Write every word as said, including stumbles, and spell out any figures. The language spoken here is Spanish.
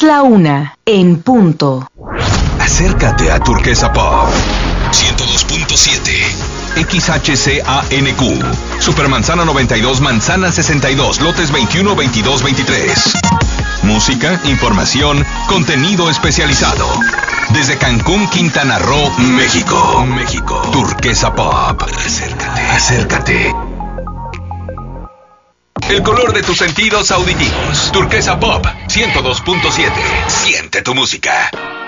la una, en punto. Acércate a Turquesa Pop ciento dos punto siete X H C A N Q Supermanzana noventa y dos, Manzana sesenta y dos, lotes veintiuno, veintidós, veintitrés. Música, información, contenido especializado. Desde Cancún, Quintana Roo, México. México. Turquesa Pop. Acércate. Acércate. El color de tus sentidos auditivos. Turquesa Pop ciento dos punto siete. Siente tu música.